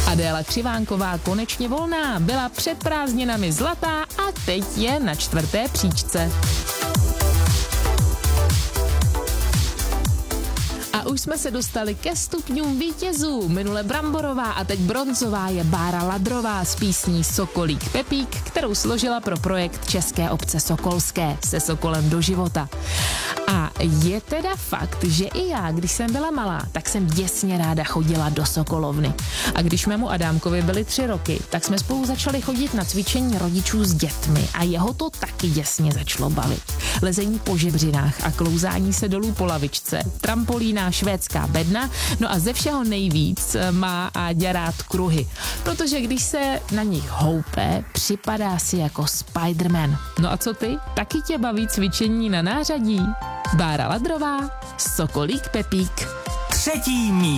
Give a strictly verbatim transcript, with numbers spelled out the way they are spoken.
Adéla Křivánková konečně volná, byla před prázdninami zlatá a teď je na čtvrté příčce. A už jsme se dostali ke stupňům vítězů. Minule bramborová a teď bronzová je Bára Ladrová s písní Sokolík Pepík, kterou složila pro projekt České obce Sokolské Se Sokolem do života. A je teda fakt, že i já, když jsem byla malá, tak jsem děsně ráda chodila do Sokolovny. A když mému Adámkovi byly tři roky, tak jsme spolu začali chodit na cvičení rodičů s dětmi a jeho to taky děsně začalo bavit. Lezení po žebřinách a klouzání se dolů po lavičce, trampolína, švédská bedna, no a ze všeho nejvíc má Áďa rád kruhy, protože když se na nich houpe, připadá si jako Spiderman. No a co ty? Taky tě baví cvičení na nářadí? Bára Ladrová, Sokolík Pepík. Třetí místo.